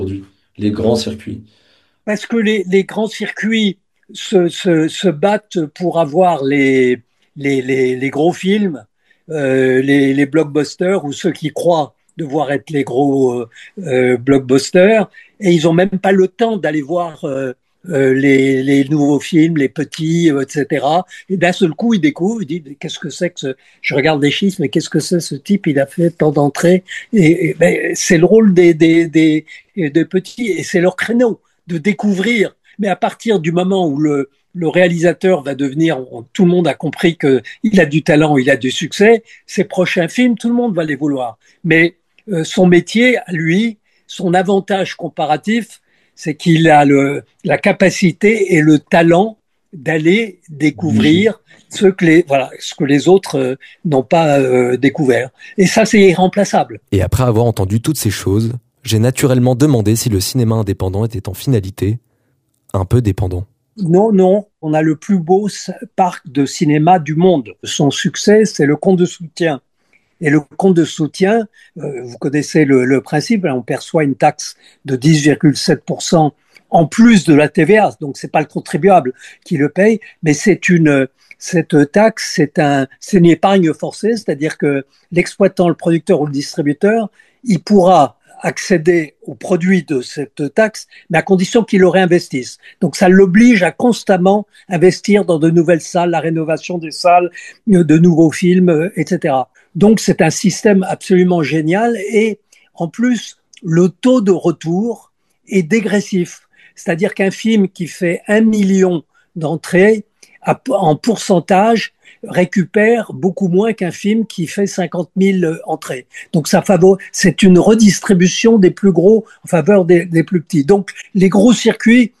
aujourd'hui, les grands circuits. Parce que les grands circuits se battent pour avoir les gros films, les blockbusters ou ceux qui croient devoir être les gros blockbusters, et ils n'ont même pas le temps d'aller voir les nouveaux films, les petits, etc. Et d'un seul coup, ils découvrent, ils disent, qu'est-ce que c'est que ce... Je regarde les chiffres, mais qu'est-ce que c'est ce type? Il a fait tant d'entrées. Ben, c'est le rôle des petits, et c'est leur créneau de découvrir. Mais à partir du moment où le réalisateur va devenir, tout le monde a compris qu'il a du talent, il a du succès, ses prochains films, tout le monde va les vouloir. Mais son métier, lui, son avantage comparatif, c'est qu'il a la capacité et le talent d'aller Niché. découvrir ce que les autres n'ont pas découvert. Et ça, c'est irremplaçable. Et après avoir entendu toutes ces choses, j'ai naturellement demandé si le cinéma indépendant était en finalité un peu dépendant. Non, non, on a le plus beau parc de cinéma du monde. Son succès, c'est le compte de soutien. Et le compte de soutien, vous connaissez le principe, hein, on perçoit une taxe de 10,7% en plus de la TVA, donc c'est pas le contribuable qui le paye, mais cette taxe, c'est une épargne forcée, c'est-à-dire que l'exploitant, le producteur ou le distributeur, il pourra accéder aux produits de cette taxe, mais à condition qu'il le réinvestisse. Donc ça l'oblige à constamment investir dans de nouvelles salles, la rénovation des salles, de nouveaux films, etc. Donc c'est un système absolument génial et en plus le taux de retour est dégressif. C'est-à-dire qu'un film qui fait 1 million d'entrées en pourcentage récupère beaucoup moins qu'un film qui fait 50 000 entrées. Donc c'est une redistribution des plus gros en faveur des plus petits. Donc les gros circuits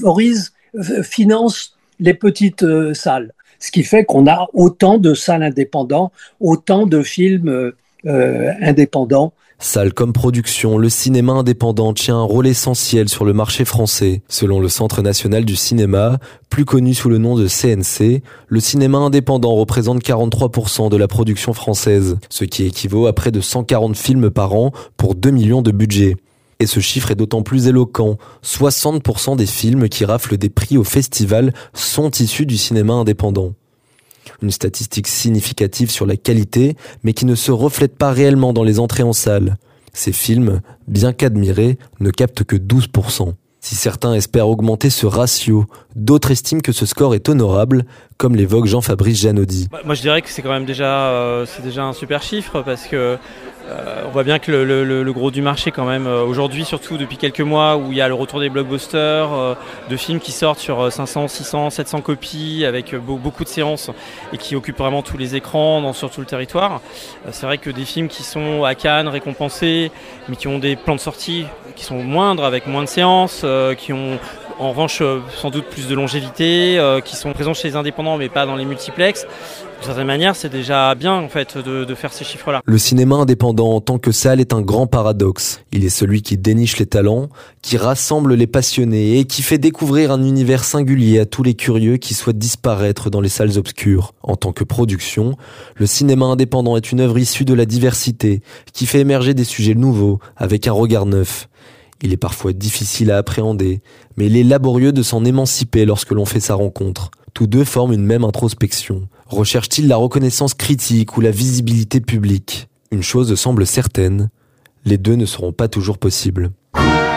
financent les petites salles. Ce qui fait qu'on a autant de salles indépendantes, autant de films indépendants. Salle comme production, le cinéma indépendant tient un rôle essentiel sur le marché français. Selon le Centre national du cinéma, plus connu sous le nom de CNC, le cinéma indépendant représente 43% de la production française, ce qui équivaut à près de 140 films par an pour 2 millions de budget. Et ce chiffre est d'autant plus éloquent. 60% des films qui raflent des prix au festival sont issus du cinéma indépendant. Une statistique significative sur la qualité, mais qui ne se reflète pas réellement dans les entrées en salle. Ces films, bien qu'admirés, ne captent que 12%. Si certains espèrent augmenter ce ratio, d'autres estiment que ce score est honorable, comme l'évoque Jean-Fabrice Janaudy. Moi je dirais que c'est quand même déjà un super chiffre parce que on voit bien que le gros du marché quand même aujourd'hui, surtout depuis quelques mois où il y a le retour des blockbusters, de films qui sortent sur 500, 600, 700 copies avec beaucoup de séances et qui occupent vraiment tous les écrans sur tout le territoire. C'est vrai que des films qui sont à Cannes récompensés mais qui ont des plans de sortie qui sont moindres avec moins de séances, qui ont en revanche sans doute plus de longévité, qui sont présents chez les indépendants mais pas dans les multiplexes. De certaine manière, c'est déjà bien en fait de faire ces chiffres-là. Le cinéma indépendant en tant que salle est un grand paradoxe. Il est celui qui déniche les talents, qui rassemble les passionnés et qui fait découvrir un univers singulier à tous les curieux qui souhaitent disparaître dans les salles obscures. En tant que production, le cinéma indépendant est une œuvre issue de la diversité, qui fait émerger des sujets nouveaux, avec un regard neuf. Il est parfois difficile à appréhender, mais il est laborieux de s'en émanciper lorsque l'on fait sa rencontre. Tous deux forment une même introspection. Recherchent-ils la reconnaissance critique ou la visibilité publique ? Une chose semble certaine, les deux ne seront pas toujours possibles.